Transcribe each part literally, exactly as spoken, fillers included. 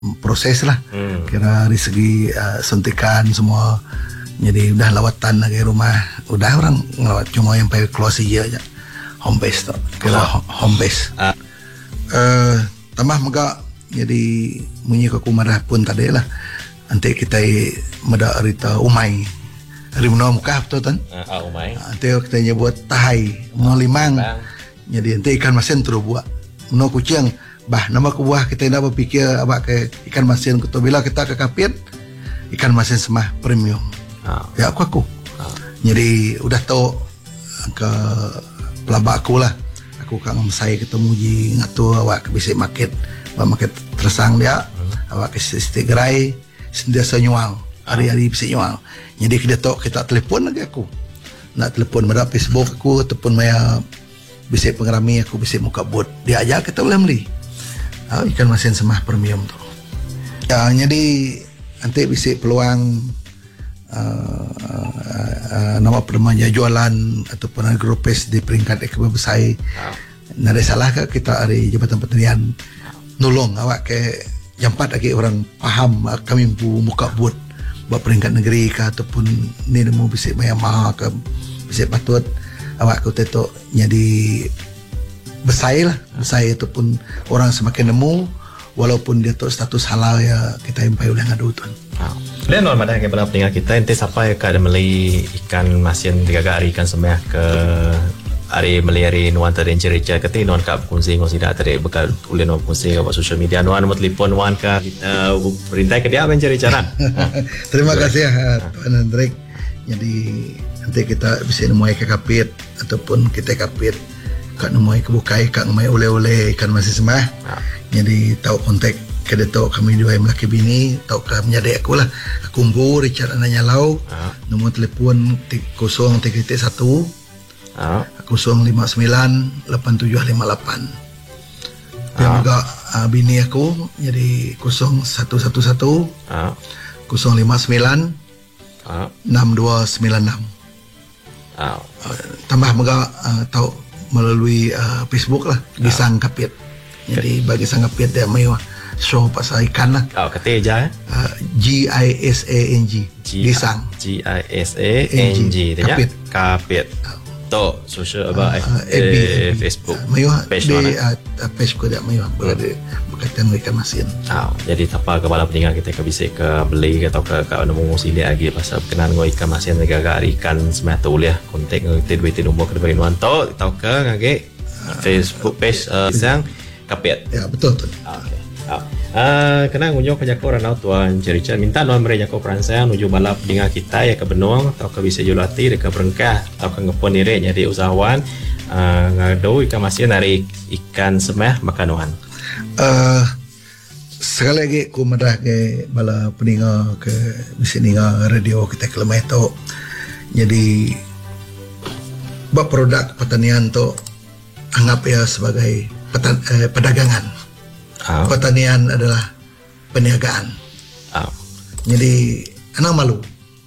proses lah. Hmm. Kira dari segi uh, suntikan semua. Jadi udah lawatan lagi rumah. Udah orang ngelawat cuma yang pakai keluar saja aja. Home base tu. Kira oh. home base. Uh. Uh, tambah megak. Jadi munyi ke kumarah pun tadi lah. Nanti kita meda arita umai. Hari menua muka betul kan? Uh, umai. Nanti kita nyebut tahai. Menua limang. Bang. Jadi nanti ikan masin terus buat. Menua kucing. Bah, nama kubuah kita nak berfikir abak ke ikan masin kutu bila kita ke kapit ikan masin semah premium. Oh. Ya aku aku. Oh. Jadi udah tahu ke pelabak aku lah. Aku kang saya ketemu ji ngatu awak ke bisik market, awak market tersang dia, hmm. awak ke sistem gerai sentiasa nyual. Hari-hari bisik nyual. Jadi kita tahu kita telefon lagi aku. Nak telefon pada Facebook aku ataupun maya bisik pengerami aku bisik muka bot. Dia aja kita boleh beli. Oh, ikan masin semah premium tu. Ya, jadi nanti bisa peluang uh, uh, uh, nama permanja jualan ataupun grupes di peringkat ekonomi besar. Oh. Nada salah ke kita ada Jabatan Pertanian nolong awak ke jampat lagi orang faham kami bu muka buat buat peringkat negeri ke ataupun ni nemu bisa bayar mahal ke bisa patut awak ku tetok jadi besar lah, besar ataupun orang semakin nemu walaupun dia tu status halal ya kita impai oleh ngadu tuan. Lain orang madah kepada pendengar kita ente siapa yang ada meli ikan masin tiga hari ikan semah ke hari meli hari nuan tadi cerita kata nuan kap kunci kunci dah tadi bekal oleh nuan kunci ke social media nuan mau telefon nuan ke perintah ke dia apa cerita. Terima kasih Tuan Hendrik. Jadi nanti kita bisa nemu ke kapit ataupun kita kapit kat numai kebukai kat numai oleh-oleh ikan masih semah. Ha. Jadi tahu kontak ke datuk kami dua yang melaki bini, tahu ke menyadai aku lah. Aku umbu Richard Ananya Lau. Ha. Nombor telefon kosong tiga satu kosong lima sembilan lapan tujuh lima lapan. Dan juga uh, bini aku jadi kosong satu satu satu kosong lima sembilan enam dua sembilan enam. Uh, tambah juga uh, tahu melalui uh, Facebook lah Gisang Kapit. Jadi bagi sang Kapit dia mewah show pasal ikan lah. Oh, kata aja eh. Uh, G I S A N G. Gisang. G I S A N G. Kapit. Kapit. To social apa uh, eh, Facebook. Uh, mewah page di uh, page ko dia mewah berada berkaitan dengan ikan masin. Oh, jadi apa kepala pendengar kita ke bisa ke beli atau ke ke nemu sini lagi pasal berkenan dengan ikan masin negara ikan semata uliah kontak kita duit nombor ke bagi nuan to tau ke ngage Facebook page Gisang Kapit. Ya betul tu. Okey. Ah, kena ngunjung ke Jako Ranau Tuan Cerita minta nuan beri Jako Peransang nuju balap dengan kita ya ke Benung atau ke bisa julati dekat Berengkah atau ke ngepon diri jadi usahawan uh, ngadu ikan masin dari ikan semah makanuan. Uh, sekali lagi aku madah ke bala peninga ke bisa ninga radio kita ke lemah itu jadi buat produk pertanian tu anggap ya sebagai petan, eh, perdagangan. Oh. Pertanian adalah perniagaan. Oh. Jadi anak malu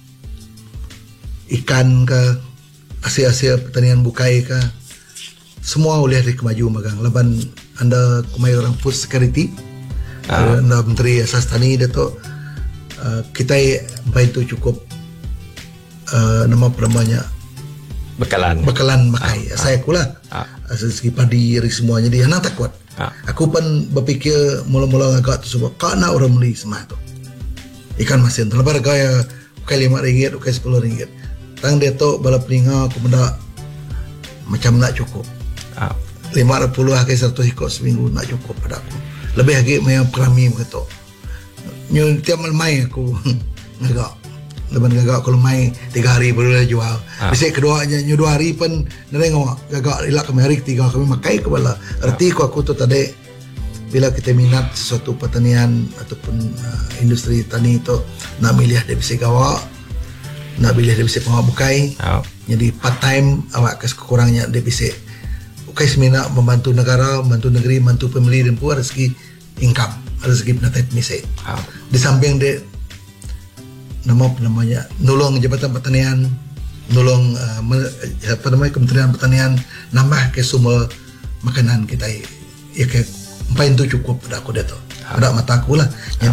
ikan ke hasil-hasil pertanian bukai ke semua oleh dari kemaju magang leban anda kumai orang food security. Oh. Anda Menteri Asas Tani Datuk uh, kita bantu cukup uh, nama namanya bekalan bekalan makai. Oh. Saya kula oh. segi padi semuanya jadi anak takut. Ha. Aku pun berfikir mula-mula agak tu sebab kana orang beli semua tu ikan masin tu lepas gaya bukan lima ringgit bukan sepuluh ringgit tang dia tu bala peninga aku benda macam nak cukup ha. lima puluh ke seratus ikut seminggu nak cukup pada aku lebih lagi yang perami begitu nyu tiap malam aku agak leban gagak kalau main tiga hari baru dah jual. Ha. Bisa keduanya nyu dua hari pun nerengok gagak ilak kami hari ketiga kami makai ke bala. Arti ku aku tu tadi bila kita minat sesuatu pertanian ataupun uh, industri tani itu nak milih dia bisa gawa, nak milih dia bisa pengabukai. Ha. Jadi part time awak kes kekurangnya dia bisa ukai semina membantu negara, membantu negeri, membantu pembeli dan pun rezeki income, rezeki penatai misi. Ha. Di samping dia nama namanya nolong Jabatan Pertanian, nolong uh, apa namanya Kementerian Pertanian nambah ke sumber makanan kita ya ke empat itu cukup pada aku dah tu. pada mata aku lah. Jadi